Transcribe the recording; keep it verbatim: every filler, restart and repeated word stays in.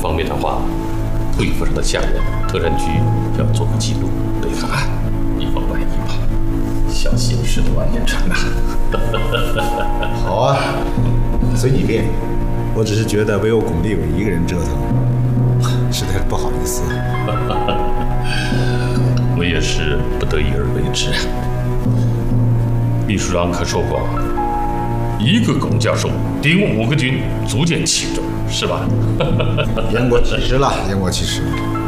方面的话，对付上的下人，特战局要做个记录备个案，以防万一吧。小心驶得万年船呐！ 好啊，随你便。我只是觉得唯有巩立伟一个人折腾，实在是不好意思。 我也是不得已而为之啊。秘书长可说过，一个龚教授顶五个军，足见轻重，是吧？ 言过其实了，言过其实。